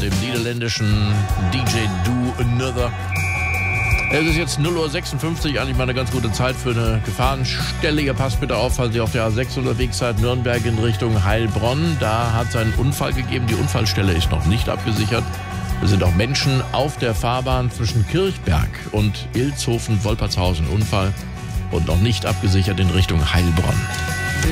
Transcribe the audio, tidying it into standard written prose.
dem niederländischen DJ Do Another. Es ist jetzt 0:56 Uhr, eigentlich mal eine ganz gute Zeit für eine Gefahrenstelle. Ihr passt bitte auf, falls ihr auf der A6 unterwegs seid, Nürnberg in Richtung Heilbronn. Da hat es einen Unfall gegeben. Die Unfallstelle ist noch nicht abgesichert. Es sind auch Menschen auf der Fahrbahn zwischen Kirchberg und Ilshofen-Wolpertshausen. Unfall und noch nicht abgesichert in Richtung Heilbronn.